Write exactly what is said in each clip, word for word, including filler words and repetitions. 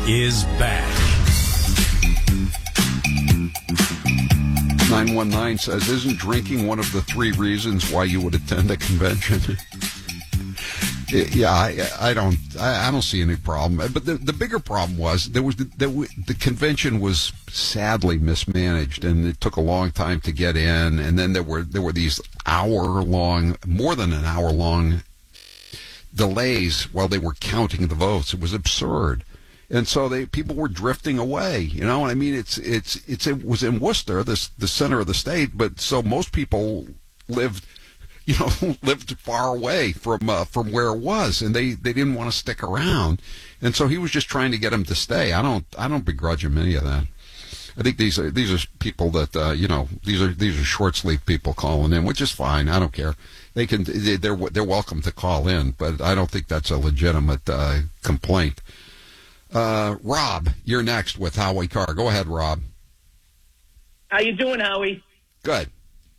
is back. nine one nine says, isn't drinking one of the three reasons why you would attend a convention? Yeah, I, I don't, I, I don't see any problem. But the, the bigger problem was there was the, there, the convention was sadly mismanaged, and it took a long time to get in. And then there were there were these hour long, more than an hour long delays while they were counting the votes. It was absurd, and so they people were drifting away. You know, I mean, it's it's it's it was in Worcester, this the center of the state, but so most people lived. You know, lived far away from uh, from where it was, and they, they didn't want to stick around, and so he was just trying to get them to stay. I don't I don't begrudge him any of that. I think these are these are people that uh, you know these are these are short sleeve people calling in, which is fine. I don't care. They can they're they're welcome to call in, but I don't think that's a legitimate uh, complaint. Uh, Rob, you're next with Howie Carr. Go ahead, Rob. How you doing, Howie? Good.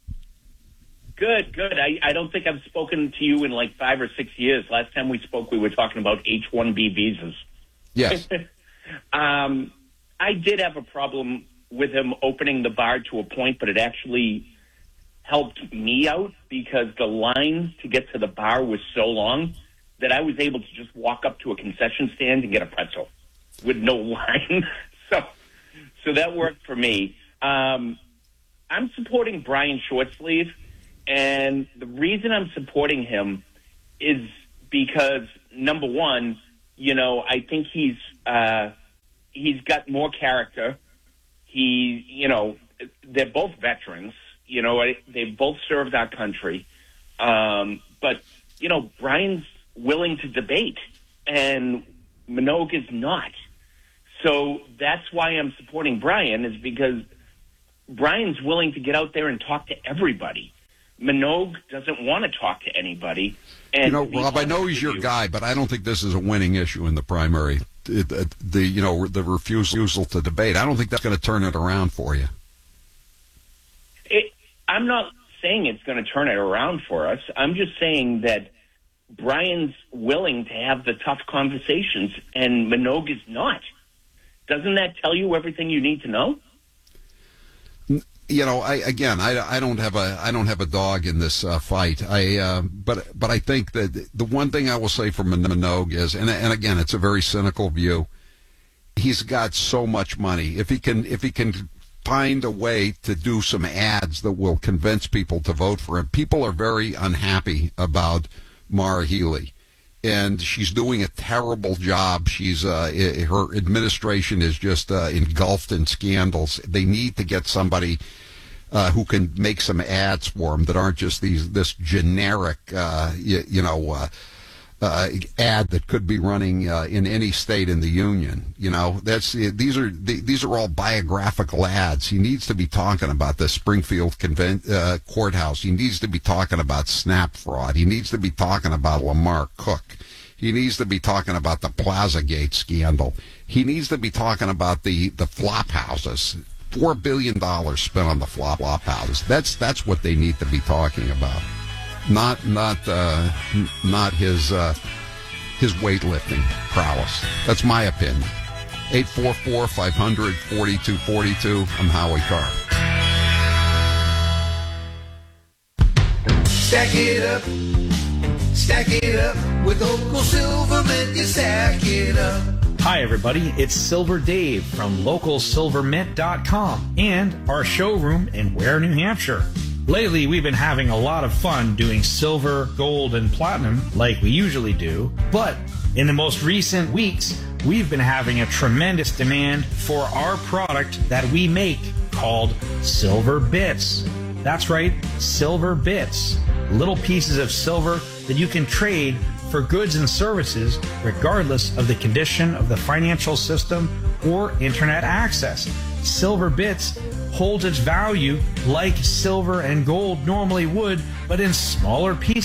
Good, good. I, I don't think I've spoken to you in like five or six years. Last time we spoke, we were talking about H one B visas. Yes. um, I did have a problem with him opening the bar to a point, but it actually helped me out because the line to get to the bar was so long that I was able to just walk up to a concession stand and get a pretzel with no line. so, so that worked for me. Um, I'm supporting Brian Shortsleeve. And the reason I'm supporting him is because, number one, you know, I think he's uh, he's got more character. He, you know, they're both veterans. You know, they've both served our country. Um, but, you know, Brian's willing to debate, and Minogue is not. So that's why I'm supporting Brian, is because Brian's willing to get out there and talk to everybody. Minogue doesn't want to talk to anybody. And you know, Rob, I know he's your you, guy, but I don't think this is a winning issue in the primary. It, it, the you know the refusal to debate. I don't think that's going to turn it around for you. It, I'm not saying it's going to turn it around for us. I'm just saying that Brian's willing to have the tough conversations, and Minogue is not. Doesn't that tell you everything you need to know? You know, I again, I, I don't have a I don't have a dog in this uh, fight. I uh, but but I think that the one thing I will say for Minogue is, and and again, it's a very cynical view. He's got so much money. If he can if he can find a way to do some ads that will convince people to vote for him, people are very unhappy about Maura Healey. And she's doing a terrible job. She's uh, her administration is just uh, engulfed in scandals. They need to get somebody uh, who can make some ads for them that aren't just these this generic, uh, you, you know, uh, uh, ad that could be running uh, in any state in the union. You know, that's these are these are all biographical ads. He needs to be talking about the Springfield Convent, uh, courthouse. He needs to be talking about SNAP fraud. He needs to be talking about Lamar Cook. He needs to be talking about the Plazagate scandal. He needs to be talking about the the flop houses. Four billion dollars spent on the flop flop houses. That's that's what they need to be talking about. Not not uh, not his uh, his weightlifting prowess. That's my opinion. eight four four, five hundred, forty-two forty-two. I'm Howie Carr. Stack it up, stack it up with Local Silvermint. You stack it up. Hi, everybody. It's Silver Dave from local silver mint dot com and our showroom in Ware, New Hampshire. Lately, we've been having a lot of fun doing silver, gold, and platinum like we usually do. But in the most recent weeks, we've been having a tremendous demand for our product that we make called Silver Bits. That's right, Silver Bits. Little pieces of silver that you can trade for goods and services regardless of the condition of the financial system or internet access. Silver Bits holds its value like silver and gold normally would, but in smaller pieces.